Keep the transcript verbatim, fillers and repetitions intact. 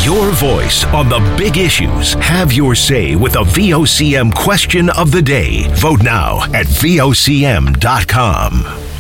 Your voice on the big issues. Have your say with the V O C M question of the day. Vote now at V O C M dot com.